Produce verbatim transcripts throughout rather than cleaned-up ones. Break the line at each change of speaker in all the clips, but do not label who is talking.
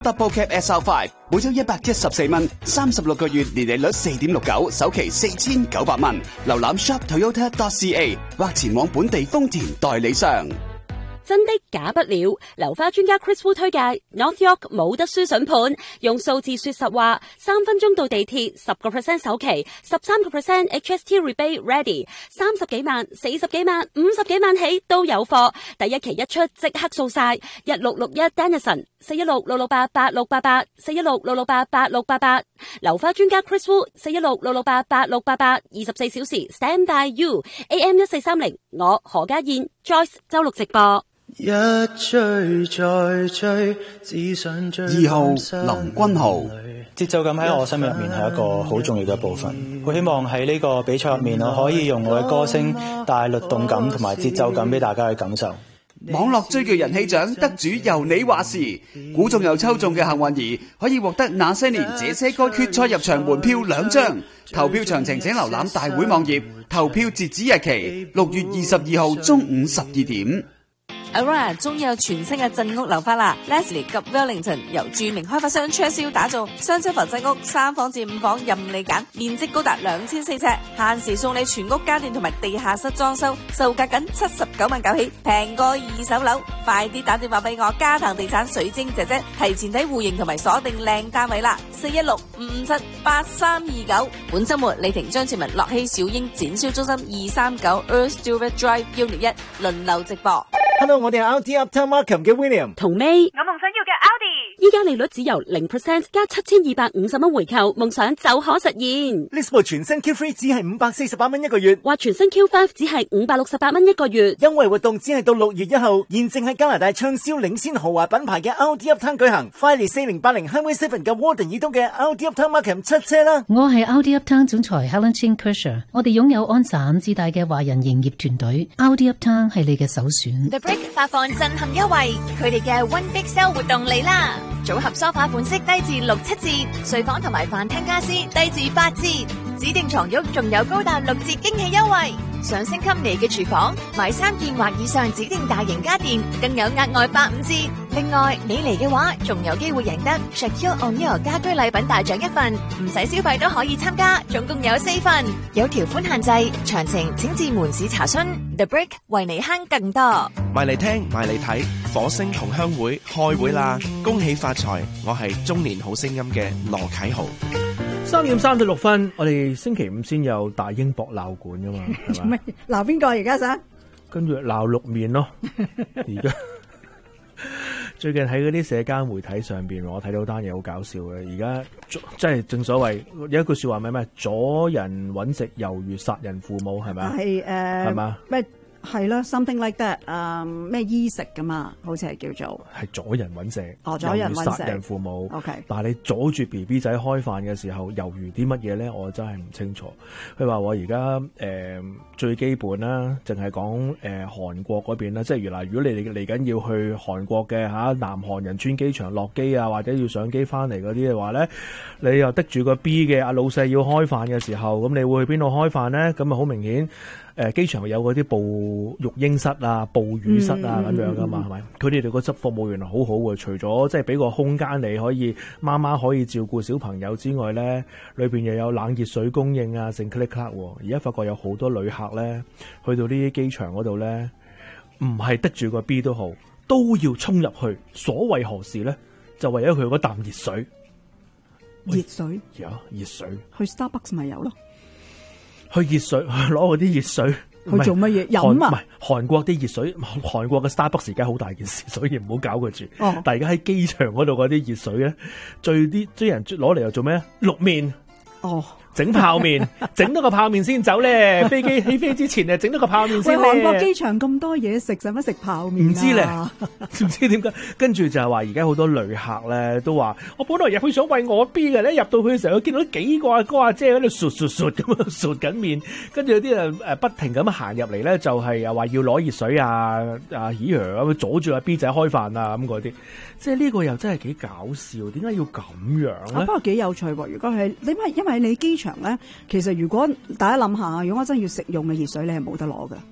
Double Cab S R 五 每周一百一十四蚊，三十六個月年利率四點六九，首期四千九百蚊。瀏覽 shop toyota dot c a 或前往本地豐田代理商。
真的假不了，流花專家 Chris Wu 推介 North York 冇得輸筍盤，用數字說實話，三分鐘到地鐵，十個 percent 首期，十三個 percent H S T rebate ready， 三十幾萬、四十幾萬、五十幾萬起都有貨，第一期一出即刻掃晒，一六六一 Dennison 四一六六六八八六八八四一六六六八八六八八，流花專家 Chris Wu 四一六六六八八六八八，二十四小時 stand by you A M 一四三零，我何家燕 Joyce 周六直播。
一追再追，只想追
二號林君豪，
節奏感喺我心入面係一個好重要嘅部分。好希望喺呢個比賽入面，我可以用我嘅歌聲帶律動感同埋節奏感俾大家去感受。
網絡追劇人氣獎得主由你話事，估中又抽中嘅幸運兒可以獲得那些年這些歌決賽入場門票兩張。投票詳情請瀏覽大會網頁，投票截止日期六月二十二號中午十二點。
Aurora 終於有全新嘅鎮屋樓花啦 ！Leslie 及 Wellington 由著名開發商 Churchill 打造雙層浮鎮屋，三房至五房任你揀，面積高達兩千四尺，限時送你全屋家電同埋地下室裝修，售價僅七十九萬九起，平過二手樓。快啲打電話俾我嘉騰地產水晶姐姐，提前睇戶型同埋鎖定靚單位啦！四一六五五七八三二九。本週末李婷、張志文、樂希、小英展銷中心二三九 Earth Stewart Drive Unit 一輪流直播。
Hello， 我哋係 Audi Uptown Markham 嘅 William
同 May，
我夢想要嘅 Audi，
依家利率只由零 percent 加七千二百五十蚊回購，夢想就可實現。
呢部全新 Q 三只係五百四十八蚊一個月，
或全新 Q 五只係五百六十八蚊一個月。
優惠活動只係到六月一號，現正喺加拿大暢銷領先豪華品牌嘅 Audi Uptown 舉行。快嚟四零八零 Highway Seven 嘅 Warden 以東嘅 Audi Uptown Markham 七車啦！
我係 Audi Uptown 總裁 Helen Chin Kershaw， 我哋擁有安省至大嘅華人營業團隊 ，Audi Uptown 係你嘅首選。
The Brick 發放震撼優惠，佢哋嘅 One Big Sale 活動嚟啦！組合梳化款式低至六七折，睡房同埋飯廳家私低至八折，指定床褥仲有高達六折驚喜優惠。想升級你嘅廚房，買三件或以上指定大型家電，更有額外八五折。另外，你嚟嘅話，仲有機會贏得 Shaquille O'Neal 家居禮品大獎一份，唔使消費都可以參加，總共有四份，有條款限制，詳情請至門市查詢。The Brick 為你慳更多。
買嚟聽，買嚟睇，火星同鄉會開會啦！恭喜發財，我係中年好聲音嘅羅啟豪。
三點三十六分，我哋星期五先有大英博鬧館噶嘛，係咪？
鬧邊個而家想？
跟住鬧六面咯，而家最近喺嗰啲社交媒體上邊，我睇到單嘢好搞笑嘅。而家即係正所謂有一句說話咩咩，阻人揾食猶如殺人父母，係咪啊？
係誒，
係嘛？
咩？係啦 something like that， 誒咩衣食噶嘛，好似係叫做係
阻人揾食，
哦，阻人揾食，
殺人父母。
OK，
但係你阻住 B B 仔開飯嘅時候，猶如啲乜嘢咧？我真係唔清楚。佢話我而家誒最基本啦，淨係講誒韓國嗰邊啦，即係原來如果你嚟嚟緊要去韓國嘅嚇、啊，南韓仁川機場落機啊，或者要上機翻嚟嗰啲嘅話咧，你又得住個 B 嘅阿老細要開飯嘅時候，咁你會去邊度開飯咧？咁啊好明顯。誒、呃、機場有嗰啲哺育嬰室啊、哺乳室啊咁、嗯、樣噶嘛，係咪？佢哋哋個執服務員係好好嘅，除咗即係俾個空間你可以媽媽可以照顧小朋友之外咧，裏邊又有冷熱水供應啊，成 click click 喎。而家發覺有好多旅客咧，去到呢啲機場嗰度咧，唔係得住個 B 都好，都要衝入去。所謂何事咧？就為咗佢嗰啖熱水。
熱水
有熱水，
去 Starbucks 咪有咯。
去熱水攞嗰啲熱水
去做乜嘢飲啊？
唔係韓國啲熱水，韓國嘅 Starbucks 而家好大件事，所以唔好搞佢住。哦、但係而家喺機場嗰度嗰啲熱水咧，最啲啲人攞嚟又做咩？淥麵哦。整泡麵，整多個泡麵先走咧。飛機起飛之前啊，整多個泡麵先咧。
韓國機場咁多嘢食，使乜食泡麵啊？
唔知咧，唔知點解。跟住就係話，而家好多旅客咧都話，我本來入去想餵我 B 嘅咧，入到去嘅時候，見到幾個阿哥阿姐喺度啜啜啜咁樣啜緊麵，跟住有啲人誒不停咁行入嚟咧，就係又話要攞熱水啊啊咦咁阻住阿 B 仔開飯啊咁嗰啲。即係呢個又真係幾搞笑，點解要咁樣咧？
啊，不過幾有趣喎！如果係你咪因為你機場咧，其實如果大家諗下，如果我真係要食用嘅熱水，你係冇得攞嘅。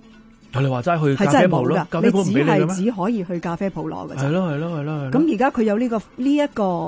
你話齋去
係
咖啡鋪咯，
真係冇㗎，
咖啡鋪唔
你只
俾你嘅咩？
係只可以去咖啡鋪攞嘅啫。
係咯係咯係咯係咯。
咁而家佢有呢個呢一個